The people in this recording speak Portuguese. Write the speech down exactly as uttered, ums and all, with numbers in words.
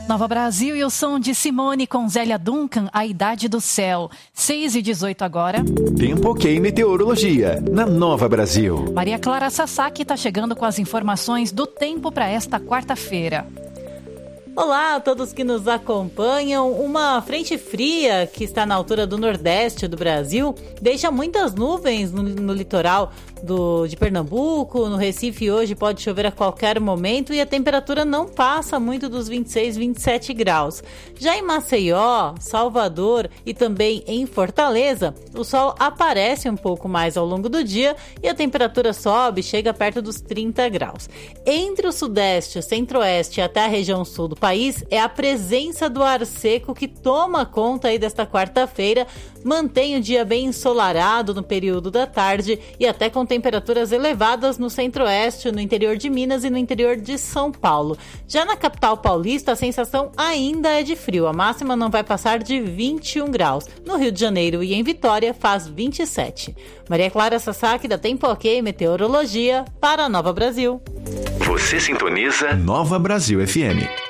Nova Brasil e o som de Simone com Zélia Duncan, A Idade do Céu. seis e dezoito agora. Tempo Ok Meteorologia, na Nova Brasil. Maria Clara Sasaki está chegando com as informações do tempo para esta quarta-feira. Olá a todos que nos acompanham. Uma frente fria que está na altura do nordeste do Brasil deixa muitas nuvens no, no litoral do, de Pernambuco. No Recife hoje pode chover a qualquer momento e a temperatura não passa muito dos vinte e seis, vinte e sete graus. Já em Maceió, Salvador e também em Fortaleza, o sol aparece um pouco mais ao longo do dia e a temperatura sobe, chega perto dos trinta graus. Entre o sudeste, o centro-oeste e até a região sul do país, é a presença do ar seco que toma conta aí desta quarta-feira, mantém o dia bem ensolarado no período da tarde e até com temperaturas elevadas no centro-oeste, no interior de Minas e no interior de São Paulo. Já na capital paulista, a sensação ainda é de frio, a máxima não vai passar de vinte e um graus. No Rio de Janeiro e em Vitória faz vinte e sete. Maria Clara Sasaki, da Tempo Ok Meteorologia, para a Nova Brasil. Você sintoniza Nova Brasil F M.